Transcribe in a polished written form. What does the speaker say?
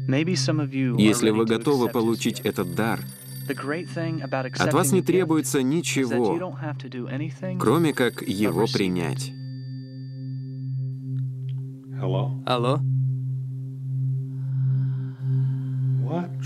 Если вы готовы получить этот дар, от вас не требуется ничего, кроме как его принять. Алло?